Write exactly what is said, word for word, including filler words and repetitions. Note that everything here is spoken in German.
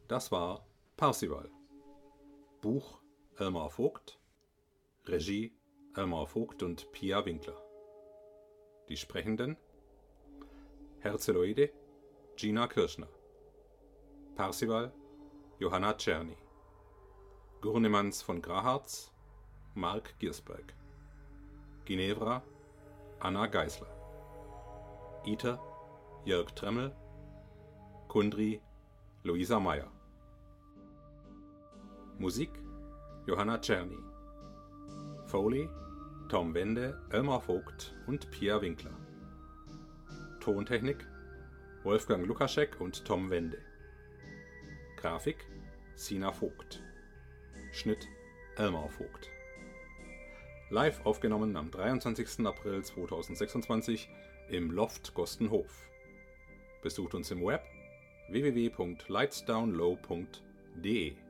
Das war Parsival. Buch Elmar Vogt, Regie Elmar Vogt und Pia Winkler. Die Sprechenden: Herzeloide Gina Kirschner, Parsival Johanna Czerny, Gurnemanns von Graharz Mark Giersberg, Ginevra Anna Geisler, Iter Jörg Tremmel, Kundry Luisa Meyer. Musik Johanna Czerny, Foley Tom Wende, Elmar Vogt und Pia Winkler. Tontechnik Wolfgang Lukaschek und Tom Wende. Grafik Sina Vogt. Schnitt Elmar Vogt. Live aufgenommen am dreiundzwanzigsten April zweitausendsechsundzwanzig im Loft Gostenhof. Besucht uns im Web w w w punkt lightsdownlow punkt d e.